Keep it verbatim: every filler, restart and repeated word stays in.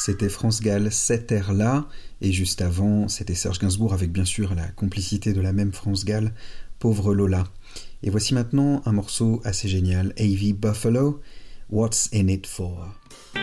c'était France Gall, Cette Terre-là, et juste avant, c'était Serge Gainsbourg avec bien sûr la complicité de la même France Gall, Pauvre Lola. Et voici maintenant un morceau assez génial, A V Buffalo, What's in it for?